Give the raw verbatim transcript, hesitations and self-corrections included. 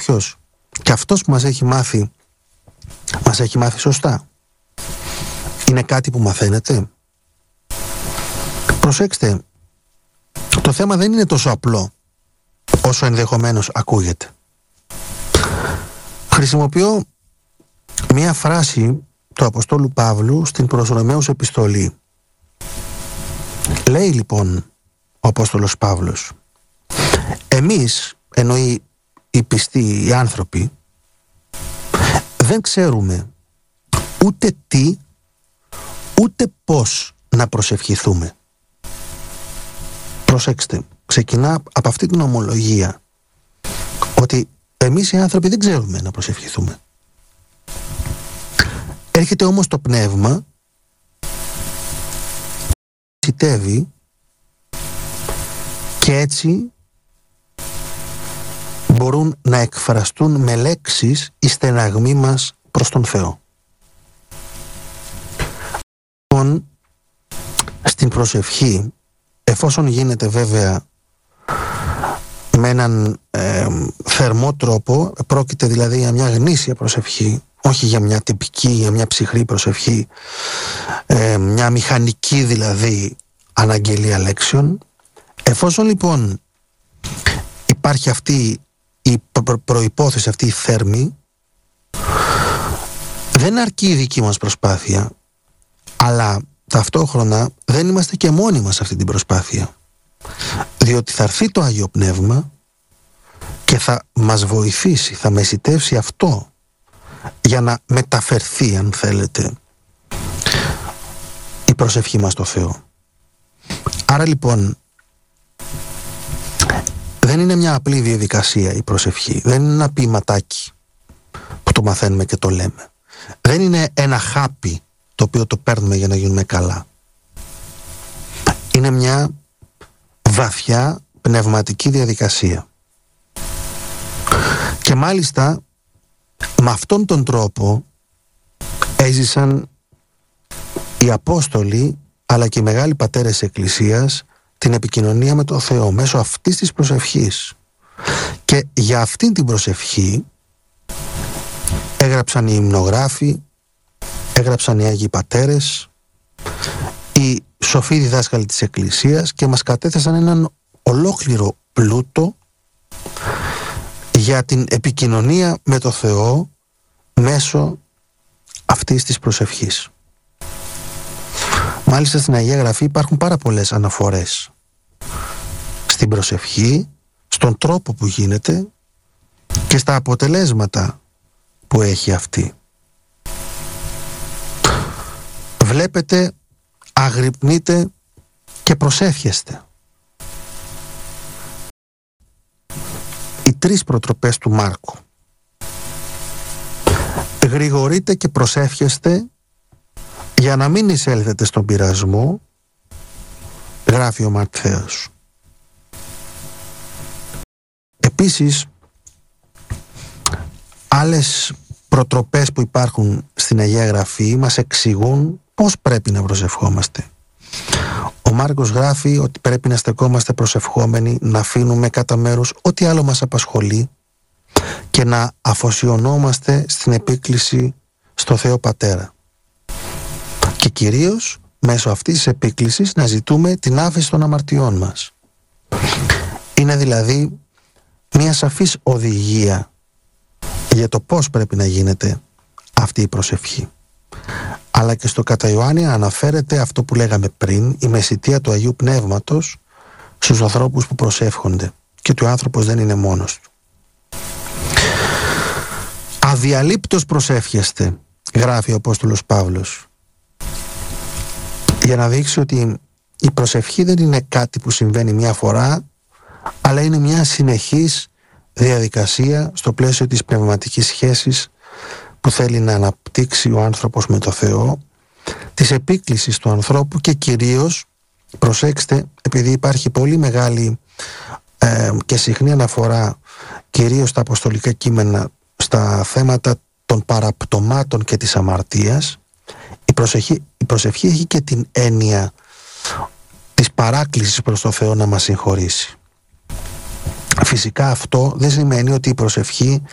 κάποιος και αυτός που μας έχει μάθει, μας έχει μάθει σωστά? Είναι κάτι που μαθαίνετε? Προσέξτε, το θέμα δεν είναι τόσο απλό όσο ενδεχομένως ακούγεται. Χρησιμοποιώ μία φράση του Αποστόλου Παύλου στην προς Ρωμαίους επιστολή. Λέει λοιπόν ο Απόστολος Παύλος, εμείς, εννοεί οι πιστοί, οι άνθρωποι, δεν ξέρουμε ούτε τι ούτε πώς να προσευχηθούμε. Προσέξτε, ξεκινά από αυτή την ομολογία ότι εμείς οι άνθρωποι δεν ξέρουμε να προσευχηθούμε. Έρχεται όμως το πνεύμα, ζητεύει και έτσι μπορούν να εκφραστούν με λέξεις οι στεναγμοί μας προς τον Θεό. Λοιπόν, στην προσευχή, εφόσον γίνεται βέβαια με έναν ε, θερμό τρόπο, πρόκειται δηλαδή για μια γνήσια προσευχή, όχι για μια τυπική, για μια ψυχρή προσευχή, ε, μια μηχανική δηλαδή αναγγελία λέξεων. Εφόσον λοιπόν υπάρχει αυτή η προ- προϋπόθεση, αυτή η θέρμη, δεν αρκεί η δική μας προσπάθεια, αλλά ταυτόχρονα δεν είμαστε και μόνοι μας σε αυτή την προσπάθεια, διότι θα έρθει το Άγιο Πνεύμα και θα μας βοηθήσει, θα μεσιτεύσει αυτό για να μεταφερθεί, αν θέλετε, η προσευχή μας στο Θεό. Άρα λοιπόν δεν είναι μια απλή διαδικασία η προσευχή, δεν είναι ένα ποιηματάκι που το μαθαίνουμε και το λέμε, δεν είναι ένα χάπι το οποίο το παίρνουμε για να γίνουμε καλά. Είναι μια βαθιά πνευματική διαδικασία. Και μάλιστα με αυτόν τον τρόπο έζησαν οι Απόστολοι αλλά και οι μεγάλοι πατέρες της Εκκλησίας την επικοινωνία με τον Θεό μέσω αυτής της προσευχής. Και για αυτήν την προσευχή έγραψαν οι υμνογράφοι, έγραψαν οι Άγιοι Πατέρες, οι σοφοί διδάσκαλοι της Εκκλησίας και μας κατέθεσαν έναν ολόκληρο πλούτο για την επικοινωνία με το Θεό μέσω αυτής της προσευχής. Μάλιστα στην Αγία Γραφή υπάρχουν πάρα πολλές αναφορές στην προσευχή, στον τρόπο που γίνεται και στα αποτελέσματα που έχει αυτή. Βλέπετε, αγρυπνείτε και προσεύχεστε. Οι τρεις προτροπές του Μάρκου. Γρηγορείτε και προσεύχεστε για να μην εισέλθετε στον πειρασμό, γράφει ο Ματθαίος. Επίσης, άλλες προτροπές που υπάρχουν στην Αγία Γραφή μας εξηγούν πώς πρέπει να προσευχόμαστε. Ο Μάρκος γράφει ότι πρέπει να στεκόμαστε προσευχόμενοι, να αφήνουμε κατά μέρους ό,τι άλλο μας απασχολεί και να αφοσιωνόμαστε στην επίκληση στο Θεό Πατέρα. Και κυρίως μέσω αυτής της επίκλησης να ζητούμε την άφεση των αμαρτιών μας. Είναι δηλαδή μια σαφής οδηγία για το πώς πρέπει να γίνεται αυτή η προσευχή. Αλλά και στο κατά Ιωάννη αναφέρεται αυτό που λέγαμε πριν, η μεσιτεία του Αγίου Πνεύματος στους ανθρώπους που προσεύχονται, και ότι ο άνθρωπος δεν είναι μόνος του. Αδιαλείπτως προσεύχεστε, γράφει ο Απόστολος Παύλος, για να δείξει ότι η προσευχή δεν είναι κάτι που συμβαίνει μια φορά, αλλά είναι μια συνεχής διαδικασία στο πλαίσιο της πνευματικής σχέσης που θέλει να αναπτύξει ο άνθρωπος με το Θεό, της επίκλησης του ανθρώπου και κυρίως, προσέξτε, επειδή υπάρχει πολύ μεγάλη ε, και συχνή αναφορά κυρίως στα αποστολικά κείμενα στα θέματα των παραπτωμάτων και της αμαρτίας, η προσευχή, η προσευχή έχει και την έννοια της παράκλησης προς το Θεό να μας συγχωρήσει. Φυσικά αυτό δεν σημαίνει ότι η προσευχή